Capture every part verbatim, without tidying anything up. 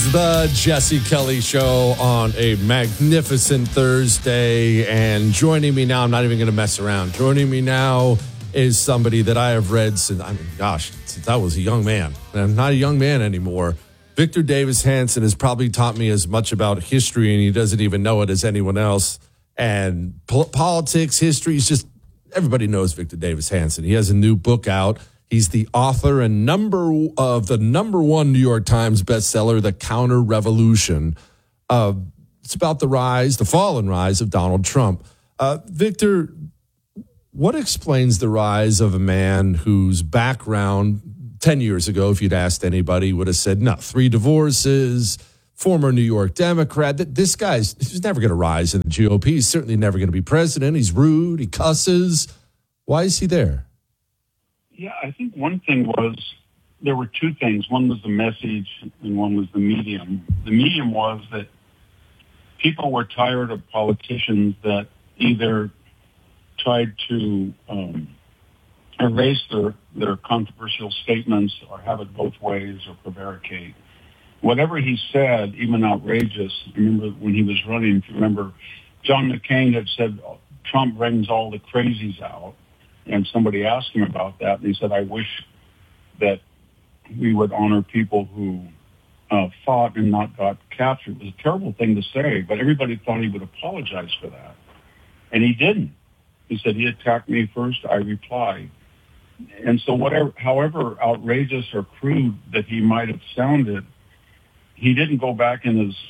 is the Jesse Kelly Show on a magnificent Thursday. And joining me now, I'm not even going to mess around. Joining me now is somebody that I have read since, I mean, gosh, since I was a young man. And I'm not a young man anymore. Victor Davis Hanson has probably taught me as much about history, and he doesn't even know it, as anyone else. And po- politics, history, is just, everybody knows Victor Davis Hanson. He has a new book out. He's the author and number of the number one New York Times bestseller, The Counter Revolution. Uh, it's about the rise, the fall and rise of Donald Trump. Uh, Victor, what explains the rise of a man whose background ten years ago, if you'd asked anybody, would have said, no, three divorces, former New York Democrat. This guy's he's never going to rise in the G O P. He's certainly never going to be president. He's rude. He cusses. Why is he there? Yeah, I think one thing was there were two things. One was the message and one was the medium. The medium was that people were tired of politicians that either tried to um, erase their, their controversial statements or have it both ways or prevaricate. Whatever he said, even outrageous, I remember when he was running, if you remember, John McCain had said, Trump brings all the crazies out. And somebody asked him about that, and he said, I wish that we would honor people who uh, fought and not got captured. It was a terrible thing to say, but everybody thought he would apologize for that. And he didn't. He said, he attacked me first, I replied. And so whatever, however outrageous or crude that he might have sounded, he didn't go back in his...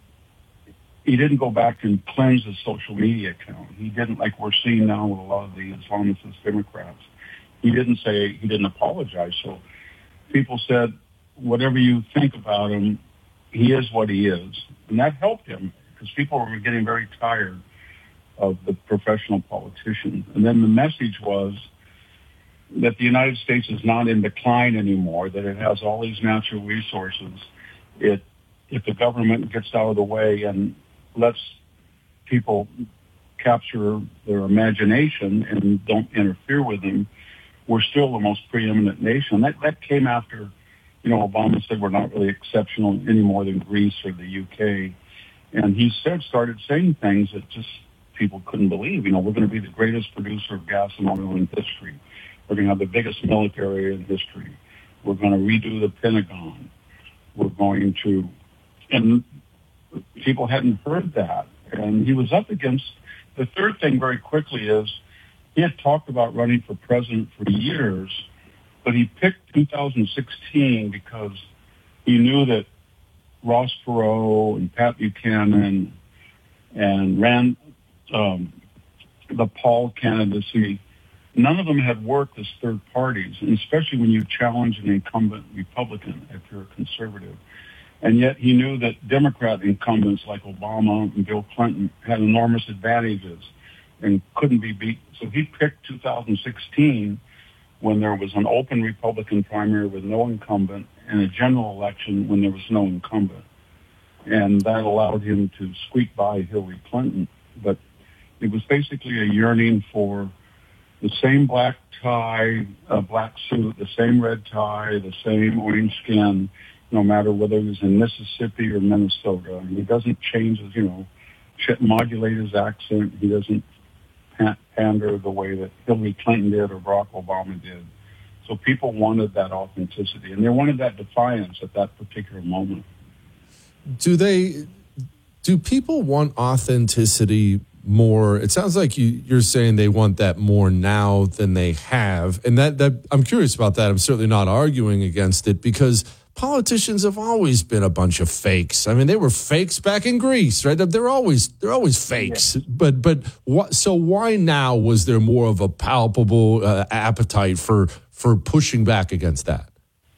He didn't go back and cleanse his social media account. He didn't, like we're seeing now with a lot of the Islamist Democrats. He didn't say, he didn't apologize. So people said, whatever you think about him, he is what he is. And that helped him because people were getting very tired of the professional politician. And then the message was that the United States is not in decline anymore, that it has all these natural resources. It, if the government gets out of the way and lets people capture their imagination and don't interfere with them, we're still the most preeminent nation. That that came after, you know, Obama said we're not really exceptional any more than Greece or the U K. And he said, started saying things that just people couldn't believe. You know, we're going to be the greatest producer of gas and oil in history. We're going to have the biggest military in history. We're going to redo the Pentagon. We're going to... and people hadn't heard that. And he was up against, the third thing very quickly is, he had talked about running for president for years, but he picked two thousand sixteen because he knew that Ross Perot and Pat Buchanan and Rand, um, the Paul candidacy, none of them had worked as third parties, and especially when you challenge an incumbent Republican if you're a conservative. And yet he knew that Democrat incumbents like Obama and Bill Clinton had enormous advantages and couldn't be beat. So he picked two thousand sixteen when there was an open Republican primary with no incumbent and a general election when there was no incumbent. And that allowed him to squeak by Hillary Clinton. But it was basically a yearning for the same black tie, uh, black suit, the same red tie, the same orange skin, no matter whether he was in Mississippi or Minnesota. And he doesn't change his, you know, modulate his accent. He doesn't pander the way that Hillary Clinton did or Barack Obama did. So people wanted that authenticity, and they wanted that defiance at that particular moment. Do they, do people want authenticity more? It sounds like you, you're saying they want that more now than they have. And that, that I'm curious about that. I'm certainly not arguing against it because politicians have always been a bunch of fakes. I mean, they were fakes back in Greece, right? They're always they're always fakes. Yeah. But but what? So why now was there more of a palpable uh, appetite for for pushing back against that?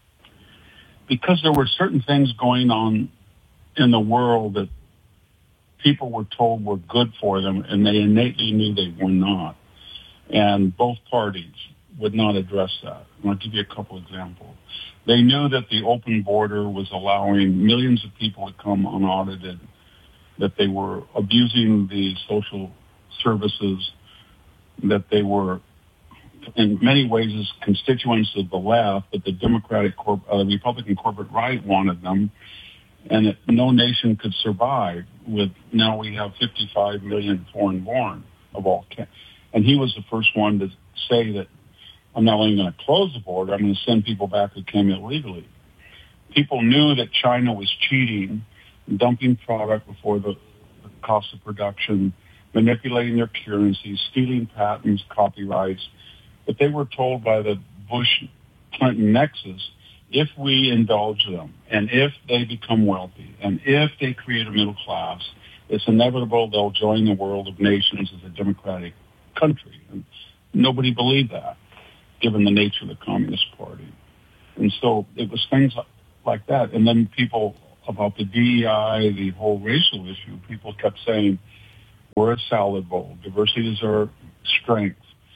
Because there were certain things going on in the world that people were told were good for them, and they innately knew they were not. And both parties would not address that. And I'll give you a couple examples. They knew that the open border was allowing millions of people to come unaudited, that they were abusing the social services, that they were in many ways as constituents of the left, but the Democratic, corp- uh, Republican corporate right wanted them. and that no nation could survive with, now we have fifty-five million foreign born of all. And he was the first one to say that I'm not only going to close the border, I'm going to send people back who came illegally. People knew that China was cheating, dumping product before the, the cost of production, manipulating their currency, stealing patents, copyrights. But they were told by the Bush-Clinton nexus, if we indulge them, and if they become wealthy, and if they create a middle class, it's inevitable they'll join the world of nations as a democratic country. And nobody believed that, given the nature of the Communist Party. And so it was things like that. And then people about the D E I, the whole racial issue, people kept saying, we're a salad bowl. Diversity is our strength.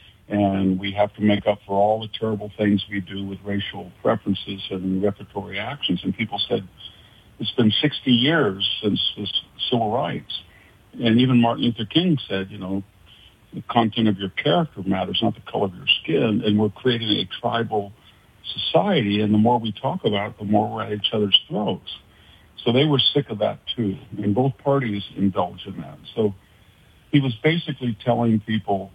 And we have to make up for all the terrible things we do with racial preferences and repertory actions. And people said, it's been sixty years since the civil rights. And even Martin Luther King said, you know, the content of your character matters, not the color of your skin. And we're creating a tribal society. And the more we talk about it, the more we're at each other's throats. So they were sick of that too. And both parties indulged in that. So he was basically telling people,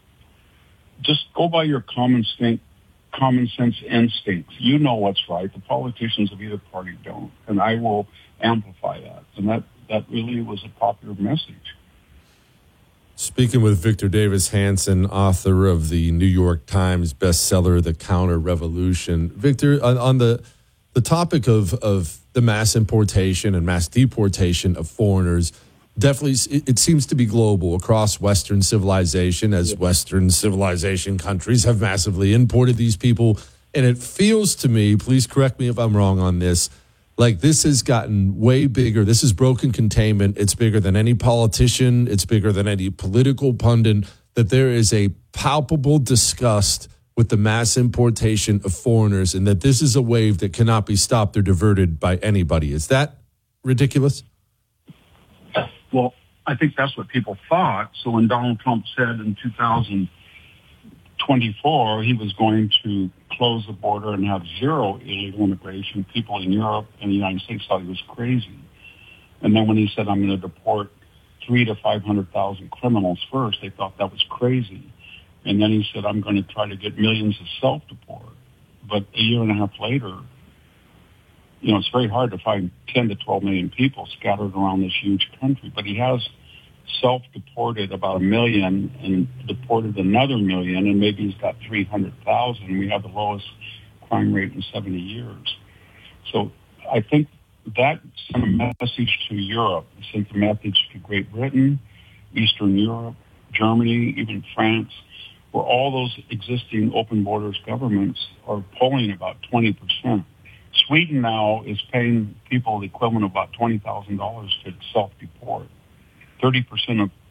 just go by your common, stink, common sense instincts. You know what's right. The politicians of either party don't. And I will amplify that. And that, that really was a popular message. Speaking with Victor Davis Hanson, author of the New York Times bestseller, The Counter-Revolution. Victor, on, on the the topic of, of the mass importation and mass deportation of foreigners, definitely, it seems to be global across Western civilization, as Western civilization countries have massively imported these people. And it feels to me, please correct me if I'm wrong on this, like this has gotten way bigger. This is broken containment. It's bigger than any politician. It's bigger than any political pundit, that there is a palpable disgust with the mass importation of foreigners, and that this is a wave that cannot be stopped or diverted by anybody. Is that ridiculous? Well, I think that's what people thought. So when Donald Trump said in two thousand twenty-four he was going to close the border and have zero illegal immigration, people in Europe and the United States thought he was crazy. And then when he said, I'm going to deport three to five hundred thousand criminals first, they thought that was crazy. And then he said, I'm going to try to get millions of self-deport. But a year and a half later, you know, it's very hard to find ten to twelve million people scattered around this huge country. But he has self-deported about a million and deported another million, and maybe he's got three hundred thousand. We have the lowest crime rate in seventy years. So I think that sent a message to Europe. It sent a message to Great Britain, Eastern Europe, Germany, even France, where all those existing open borders governments are polling about twenty percent. Sweden now is paying people the equivalent of about twenty thousand dollars to self-deport. thirty percent of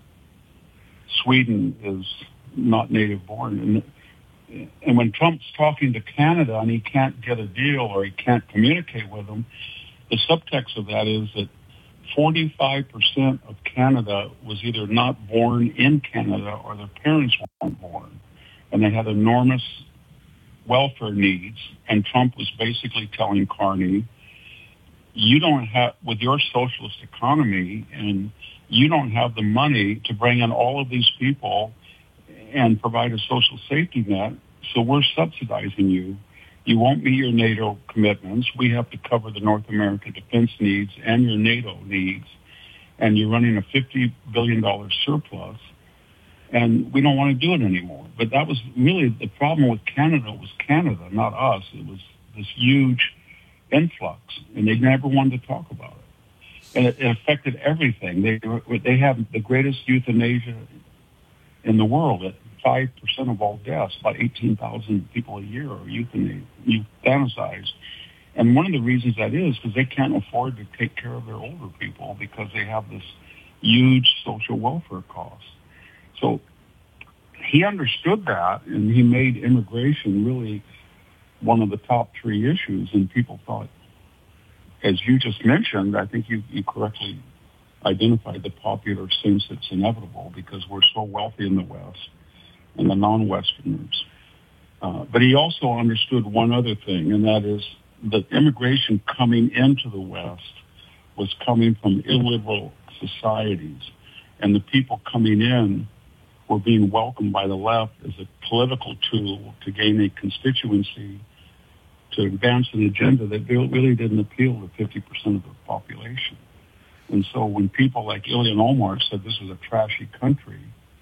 Sweden is not native born. And, and when Trump's talking to Canada and he can't get a deal or he can't communicate with them, the subtext of that is that forty-five percent of Canada was either not born in Canada or their parents weren't born. And they had enormous welfare needs. And Trump was basically telling Carney, you don't have, with your socialist economy, and you don't have the money to bring in all of these people and provide a social safety net, so we're subsidizing you. You won't meet your NATO commitments. We have to cover the North American defense needs and your NATO needs. And you're running a fifty billion dollars surplus. And we don't want to do it anymore. But that was really the problem with Canada was Canada, not us. It was this huge influx. And they never wanted to talk about it. And it, it affected everything. They they have the greatest euthanasia in the world. At five percent of all deaths, about eighteen thousand people a year are euthanized. And one of the reasons that is because they can't afford to take care of their older people because they have this huge social welfare cost. So he understood that, and he made immigration really one of the top three issues. And people thought, as you just mentioned, I think you, you correctly identified the popular sense it's inevitable because we're so wealthy in the West and the non-Westerners. Uh, but he also understood one other thing, and that is that immigration coming into the West was coming from illiberal societies, and the people coming in were being welcomed by the left as a political tool to gain a constituency to advance an agenda that really didn't appeal to fifty percent of the population. And so when people like Ilhan Omar said this was a trashy country,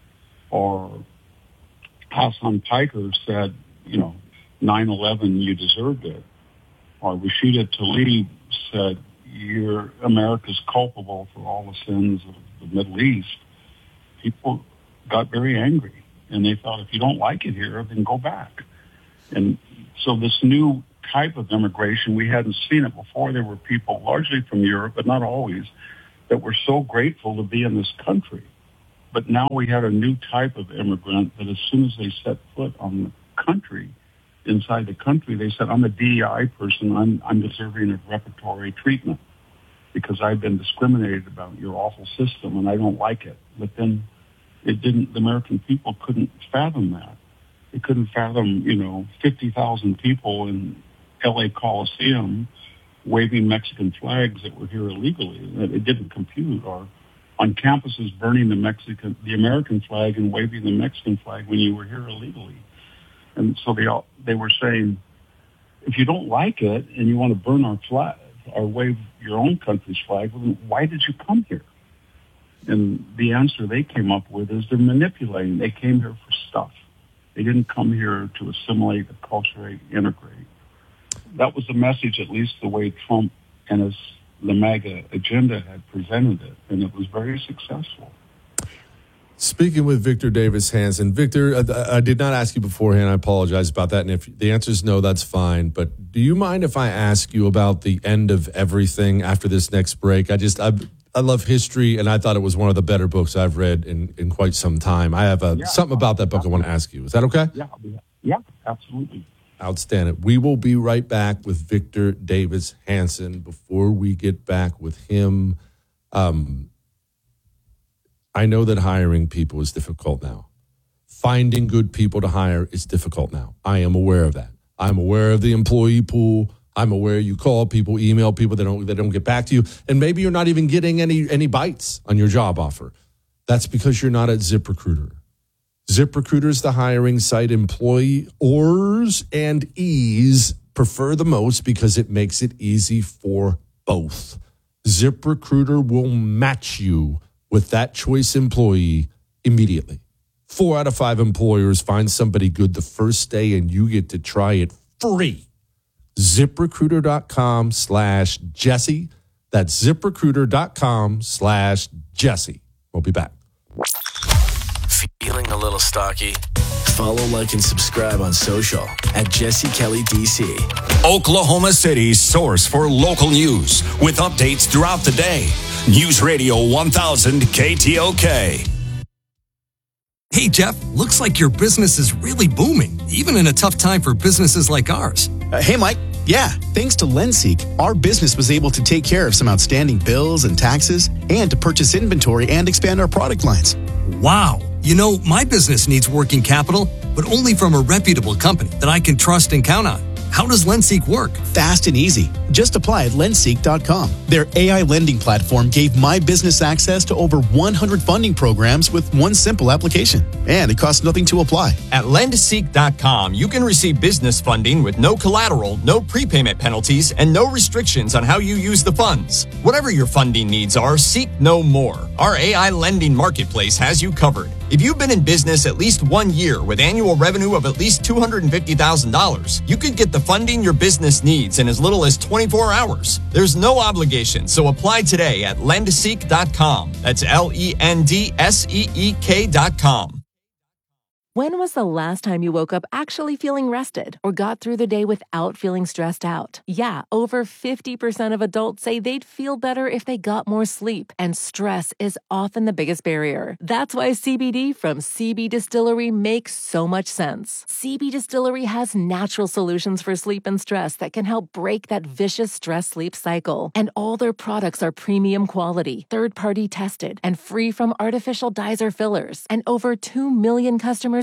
or Hassan Piker said, you know, nine eleven, you deserved it, or Rashida Tlaib said, you're America's culpable for all the sins of the Middle East, people got very angry. And they thought, if you don't like it here, then go back. And so this new type of immigration, we hadn't seen it before. There were people, largely from Europe, but not always, that were so grateful to be in this country. But now we had a new type of immigrant that as soon as they set foot on the country, inside the country, they said, I'm a D E I person. I'm, I'm deserving of reparatory treatment because I've been discriminated about your awful system and I don't like it. But then it didn't, the American people couldn't fathom that. They couldn't fathom, you know, fifty thousand people in L A Coliseum waving Mexican flags that were here illegally. It didn't compute. Or on campuses burning the Mexican, the American flag and waving the Mexican flag when you were here illegally. And so they all, they were saying, if you don't like it and you want to burn our flag or wave your own country's flag, well, then why did you come here? And the answer they came up with is they're manipulating. They came here for stuff. They didn't come here to assimilate, acculturate, integrate. That was the message, at least the way Trump and his the MAGA agenda had presented it, and it was very successful. Speaking with Victor Davis Hanson, Victor, I, I did not ask you beforehand. I apologize about that. And if the answer is no, that's fine. But do you mind if I ask you about the end of everything after this next break? I just, I, I love history, and I thought it was one of the better books I've read in, in quite some time. I have a, yeah, something about that book I want to ask you. Is that okay? Yeah, yeah, absolutely. Outstanding. We will be right back with Victor Davis Hanson. Before we get back with him, um, I know that hiring people is difficult now. Finding good people to hire is difficult now. I am aware of that. I'm aware of the employee pool. I'm aware you call people, email people, they don't they don't get back to you. And maybe you're not even getting any, any bites on your job offer. That's because you're not at ZipRecruiter. ZipRecruiter is the hiring site employers and ease prefer the most because it makes it easy for both. ZipRecruiter will match you with that choice employee immediately. Four out of five employers find somebody good the first day, and you get to try it free. ZipRecruiter.com slash Jesse. That's ZipRecruiter.com slash Jesse. We'll be back. Feeling a little stocky? Follow, like, and subscribe on social at Jesse Kelly D C. Oklahoma City's source for local news with updates throughout the day. News Radio one thousand K T L K. Hey, Jeff, looks like your business is really booming, even in a tough time for businesses like ours. Uh, hey, Mike. Yeah, thanks to LendSeek, our business was able to take care of some outstanding bills and taxes and to purchase inventory and expand our product lines. Wow. You know, my business needs working capital, but only from a reputable company that I can trust and count on. How does LendSeek work? Fast and easy. Just apply at lendseek dot com. Their A I lending platform gave my business access to over one hundred funding programs with one simple application. And it costs nothing to apply. At lendseek dot com, you can receive business funding with no collateral, no prepayment penalties, and no restrictions on how you use the funds. Whatever your funding needs are, seek no more. Our A I lending marketplace has you covered. If you've been in business at least one year with annual revenue of at least two hundred fifty thousand dollars, you could get the funding your business needs in as little as twenty-four hours. There's no obligation, so apply today at lendseek dot com. That's L E N D S E E K dot com. When was the last time you woke up actually feeling rested or got through the day without feeling stressed out? Yeah, over fifty percent of adults say they'd feel better if they got more sleep, and stress is often the biggest barrier. That's why C B D from C B Distillery makes so much sense. C B Distillery has natural solutions for sleep and stress that can help break that vicious stress-sleep cycle. And all their products are premium quality, third-party tested, and free from artificial dyes or fillers. And over two million customers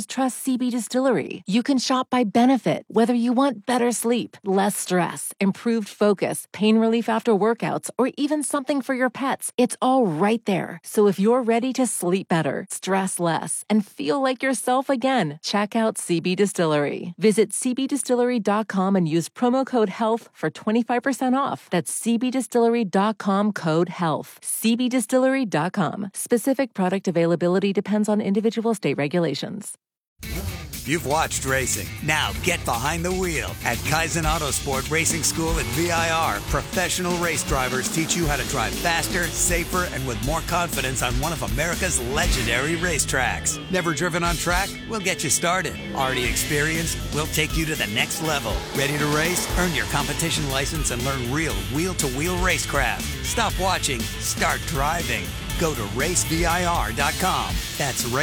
customers trust C B Distillery. You can shop by benefit, whether you want better sleep, less stress, improved focus, pain relief after workouts, or even something for your pets. It's all right there. So if you're ready to sleep better, stress less, and feel like yourself again, check out C B Distillery. Visit c b distillery dot com and use promo code HEALTH for twenty-five percent off. That's c b distillery dot com code HEALTH. c b distillery dot com. Specific product availability depends on individual state regulations. You've watched racing. Now get behind the wheel. At Kaizen Autosport Racing School at V I R, professional race drivers teach you how to drive faster, safer, and with more confidence on one of America's legendary racetracks. Never driven on track? We'll get you started. Already experienced? We'll take you to the next level. Ready to race? Earn your competition license and learn real wheel-to-wheel racecraft. Stop watching. Start driving. Go to race V I R dot com. That's race